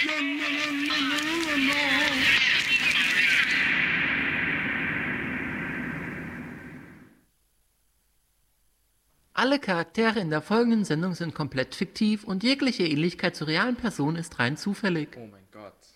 Alle Charaktere in der folgenden Sendung sind komplett fiktiv und jegliche Ähnlichkeit zu realen Personen ist rein zufällig. Oh mein Gott.